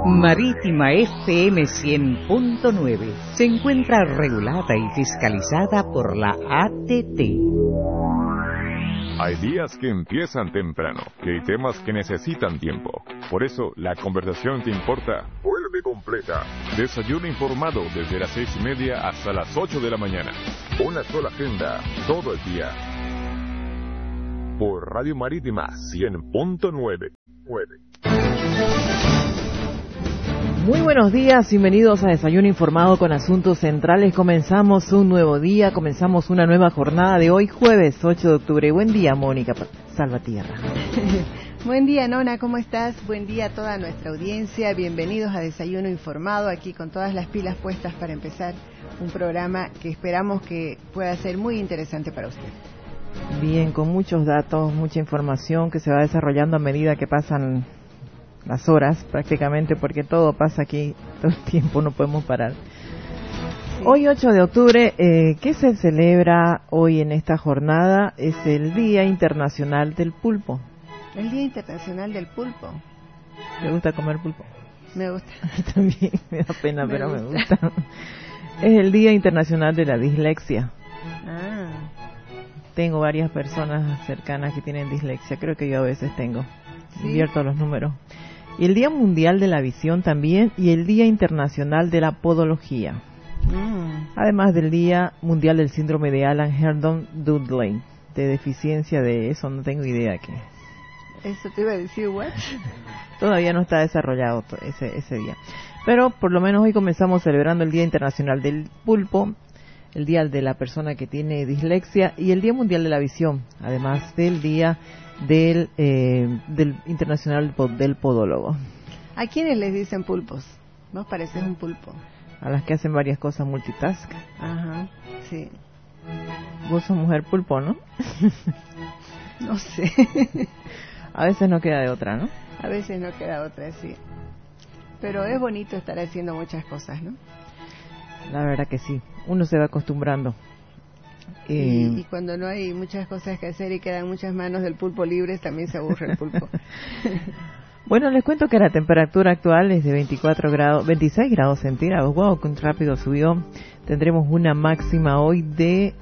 Marítima FM 100.9 se encuentra regulada y fiscalizada por la ATT. Hay días que empiezan temprano, que hay temas que necesitan tiempo. Por eso, la conversación que importa vuelve completa. Desayuno informado desde las 6:30 hasta las 8 de la mañana. Una sola agenda, todo el día. Por Radio Marítima 100.9. Muy buenos días, bienvenidos a Desayuno Informado con Asuntos Centrales. Comenzamos un nuevo día, comenzamos una nueva jornada de hoy, jueves 8 de octubre. Buen día, Mónica Salvatierra. Buen día, Nona, ¿cómo estás? Buen día a toda nuestra audiencia. Bienvenidos a Desayuno Informado, aquí con todas las pilas puestas para empezar un programa que esperamos que pueda ser muy interesante para usted. Bien, con muchos datos, mucha información que se va desarrollando a medida que pasan las horas prácticamente, porque todo pasa aquí todo el tiempo, no podemos parar. Sí. Hoy 8 de octubre, ¿qué se celebra hoy en esta jornada? Es el Día Internacional del Pulpo. El Día Internacional del Pulpo. ¿Te gusta comer pulpo? Me gusta. También me da pena, pero me gusta. Es el Día Internacional de la Dislexia. Tengo varias personas cercanas que tienen dislexia, creo que yo a veces tengo. ¿Sí? Invierto los números. Y el Día Mundial de la Visión también, y el Día Internacional de la Podología. Además del Día Mundial del Síndrome de Ehlers-Danlos, de deficiencia de eso, no tengo idea qué. Eso te iba a decir, ¿what? Todavía no está desarrollado ese día. Pero por lo menos hoy comenzamos celebrando el Día Internacional del Pulpo, el Día de la Persona que tiene Dislexia y el Día Mundial de la Visión, además del Día del Internacional del Podólogo. ¿A quiénes les dicen pulpos? ¿Vos pareces un pulpo? A las que hacen varias cosas multitask. Ajá, sí. Vos sos mujer pulpo, ¿no? No sé. A veces no queda de otra, ¿no? A veces no queda otra, sí. Pero es bonito estar haciendo muchas cosas, ¿no? La verdad que sí. Uno se va acostumbrando. Y cuando no hay muchas cosas que hacer y quedan muchas manos del pulpo libres, también se aburre el pulpo. Bueno, les cuento que la temperatura actual es de 26 grados centígrados. Wow, que rápido subió. Tendremos una máxima hoy de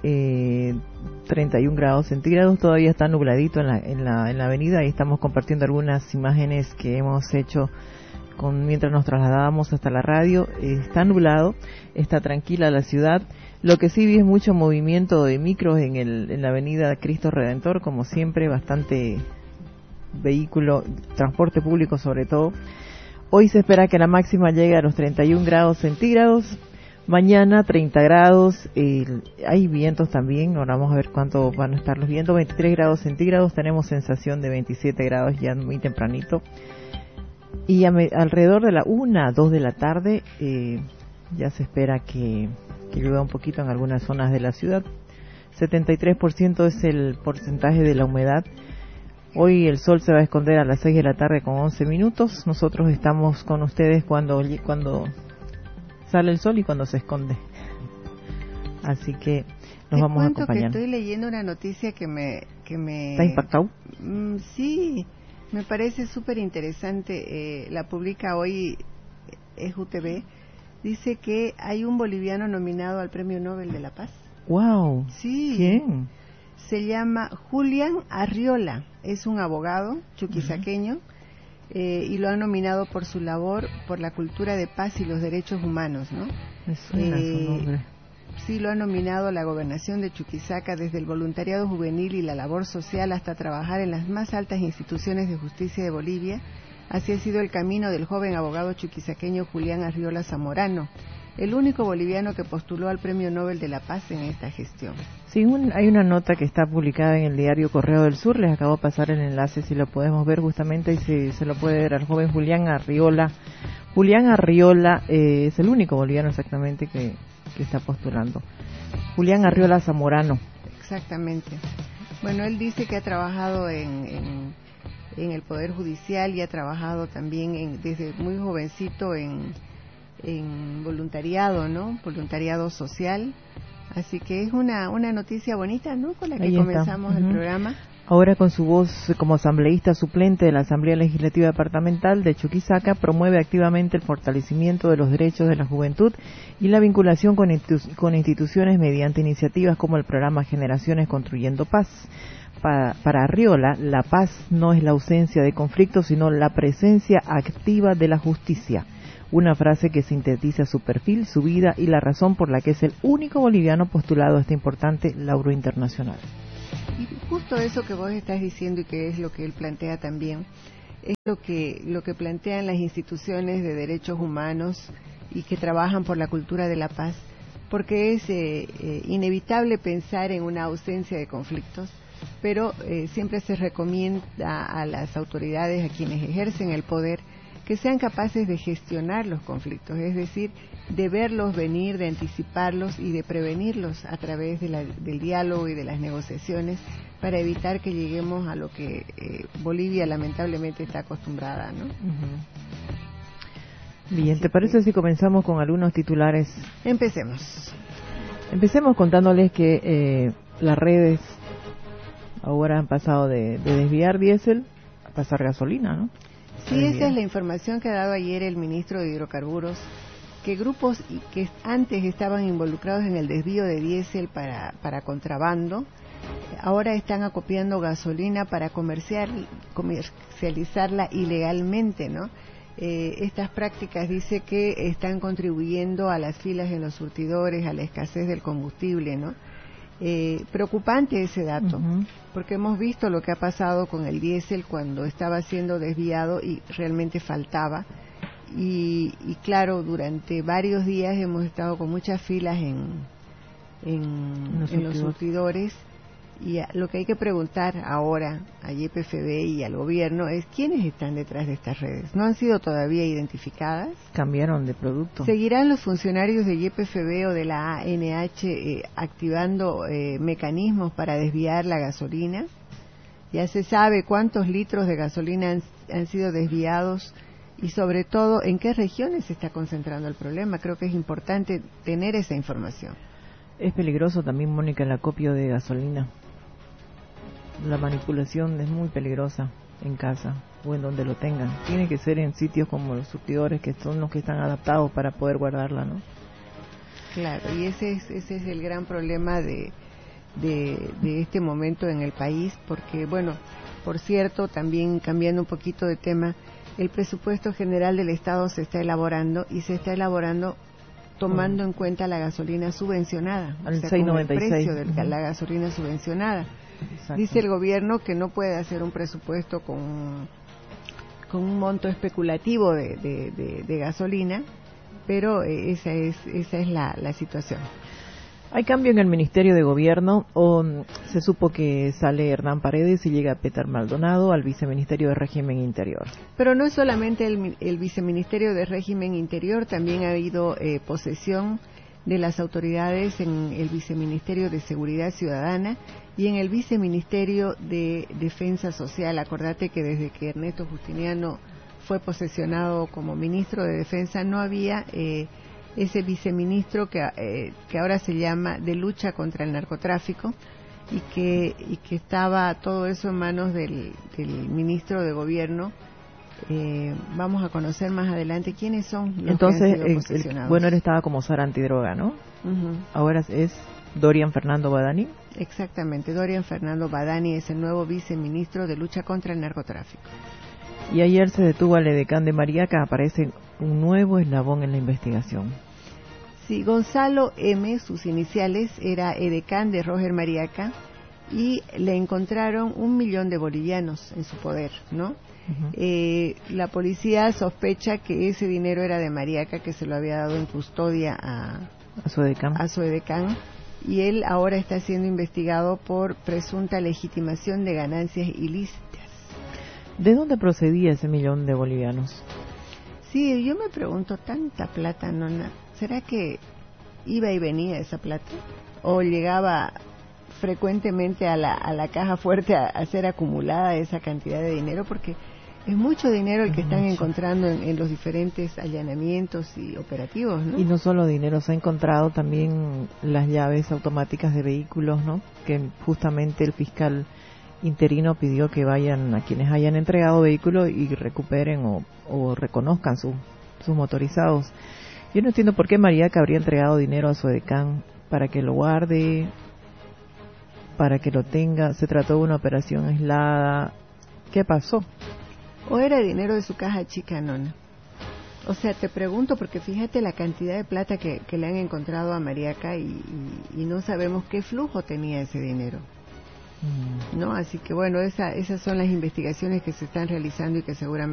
31 grados centígrados. Todavía está nubladito en la avenida y estamos compartiendo algunas imágenes que hemos hecho mientras nos trasladábamos hasta la radio. Está nublado, está tranquila la ciudad. Lo que sí vi es mucho movimiento de micros en la avenida Cristo Redentor, como siempre, bastante vehículo, transporte público sobre todo. Hoy se espera que la máxima llegue a los 31 grados centígrados, mañana 30 grados, hay vientos también, ahora vamos a ver cuánto van a estar los vientos, 23 grados centígrados, tenemos sensación de 27 grados ya muy tempranito. Y alrededor de la 1, 2 de la tarde ya se espera que llueva un poquito en algunas zonas de la ciudad. 73% es el porcentaje de la humedad. Hoy el sol se va a esconder a las 6 de la tarde con 11 minutos. Nosotros estamos con ustedes cuando sale el sol y cuando se esconde. Así que nos vamos a acompañar. Que estoy leyendo una noticia que me ¿Está impactado? Sí. Me parece súper interesante, la publica hoy EJUTV, dice que hay un boliviano nominado al Premio Nobel de la Paz. ¡Wow! Sí. ¿Quién? Se llama Julián Arriola, es un abogado chuquisaqueño, y lo han nominado por su labor por la cultura de paz y los derechos humanos, ¿no? Me suena su nombre. Sí, lo ha nominado la gobernación de Chuquisaca desde el voluntariado juvenil y la labor social hasta trabajar en las más altas instituciones de justicia de Bolivia. Así ha sido el camino del joven abogado chuquisaqueño Julián Arriola Zamorano, el único boliviano que postuló al Premio Nobel de la Paz en esta gestión. Sí, hay una nota que está publicada en el diario Correo del Sur, les acabo de pasar el enlace si lo podemos ver justamente, y se lo puede ver al joven Julián Arriola. Julián Arriola es el único boliviano exactamente que está postulando. Julián Arriola Zamorano. Exactamente. Bueno, él dice que ha trabajado en el Poder Judicial y ha trabajado también desde muy jovencito en voluntariado, ¿no? Voluntariado social. Así que es una noticia bonita, ¿no? Con la que comenzamos el programa. Ahora, con su voz como asambleísta suplente de la Asamblea Legislativa Departamental de Chuquisaca, promueve activamente el fortalecimiento de los derechos de la juventud y la vinculación con instituciones mediante iniciativas como el programa Generaciones Construyendo Paz. Para Arriola, la paz no es la ausencia de conflictos, sino la presencia activa de la justicia. Una frase que sintetiza su perfil, su vida y la razón por la que es el único boliviano postulado a este importante lauro internacional. Y justo eso que vos estás diciendo y que es lo que él plantea también, es lo que plantean las instituciones de derechos humanos y que trabajan por la cultura de la paz, porque es inevitable pensar en una ausencia de conflictos, pero siempre se recomienda a las autoridades, a quienes ejercen el poder, que sean capaces de gestionar los conflictos, es decir, de verlos venir, de anticiparlos y de prevenirlos a través del diálogo y de las negociaciones para evitar que lleguemos a lo que Bolivia lamentablemente está acostumbrada, ¿no? Bien, ¿te parece si comenzamos con algunos titulares? Empecemos. Empecemos contándoles que las redes ahora han pasado de desviar diésel a pasar gasolina, ¿no? Sí, esa es la información que ha dado ayer el ministro de Hidrocarburos, que grupos que antes estaban involucrados en el desvío de diésel para contrabando, ahora están acopiando gasolina para comercializarla ilegalmente, ¿no? Estas prácticas dice que están contribuyendo a las filas en los surtidores, a la escasez del combustible, ¿no? Preocupante ese dato, porque hemos visto lo que ha pasado con el diésel cuando estaba siendo desviado y realmente faltaba, y claro, durante varios días hemos estado con muchas filas en los surtidores, y lo que hay que preguntar ahora a YPFB y al gobierno es quiénes están detrás de estas redes. ¿No han sido todavía identificadas? Cambiaron de producto. ¿Seguirán los funcionarios de YPFB o de la ANH activando mecanismos para desviar la gasolina? Ya se sabe cuántos litros de gasolina han sido desviados y sobre todo en qué regiones se está concentrando el problema. Creo que es importante tener esa información. Es peligroso también, Mónica, el acopio de gasolina. La manipulación es muy peligrosa en casa o en donde lo tengan. Tiene que ser en sitios como los surtidores, que son los que están adaptados para poder guardarla, ¿no? Claro, y ese es el gran problema de este momento en el país, porque, bueno, por cierto, también cambiando un poquito de tema, el presupuesto general del Estado se está elaborando y se está elaborando tomando en cuenta la gasolina subvencionada, al o sea, con el 6.96. precio de la gasolina subvencionada. Exacto. Dice el gobierno que no puede hacer un presupuesto con un monto especulativo de gasolina, pero esa es la situación. ¿Hay cambio en el Ministerio de Gobierno o se supo que sale Hernán Paredes y llega Peter Maldonado al Viceministerio de Régimen Interior? Pero no es solamente el Viceministerio de Régimen Interior, también ha habido posesión de las autoridades en el Viceministerio de Seguridad Ciudadana y en el Viceministerio de Defensa Social. Acordate que desde que Ernesto Justiniano fue posesionado como ministro de Defensa no había ese viceministro que ahora se llama de lucha contra el narcotráfico y que estaba todo eso en manos del ministro de Gobierno. Vamos a conocer más adelante quiénes son los que han sido posesionados. Bueno, él estaba como SAR antidroga, ¿no? Ahora es Dorian Fernando Badani. Exactamente, Dorian Fernando Badani es el nuevo viceministro de lucha contra el narcotráfico. Y ayer se detuvo al edecán de Mariaca, aparece un nuevo eslabón en la investigación. Sí, Gonzalo M., sus iniciales, era edecán de Roger Mariaca y le encontraron 1 millón de bolivianos en su poder, ¿no? La policía sospecha que ese dinero era de Mariaca, que se lo había dado en custodia a su edecán, y él ahora está siendo investigado por presunta legitimación de ganancias ilícitas. ¿De dónde procedía ese 1 millón de bolivianos? Sí, yo me pregunto, tanta plata, nona, ¿será que iba y venía esa plata? ¿O llegaba frecuentemente a la caja fuerte a ser acumulada esa cantidad de dinero? Porque es mucho dinero el que están encontrando en los diferentes allanamientos y operativos, ¿no? Y no solo dinero, se ha encontrado también las llaves automáticas de vehículos, ¿no? Que justamente el fiscal interino pidió que vayan a quienes hayan entregado vehículos y recuperen o reconozcan sus motorizados. Yo no entiendo por qué Mariaca habría entregado dinero a su edecán para que lo guarde, para que lo tenga. Se trató de una operación aislada. ¿Qué pasó? ¿O era dinero de su caja chica, Nona? O sea, te pregunto porque fíjate la cantidad de plata que le han encontrado a Mariaca y no sabemos qué flujo tenía ese dinero. ¿No? Así que bueno, esas son las investigaciones que se están realizando y que seguramente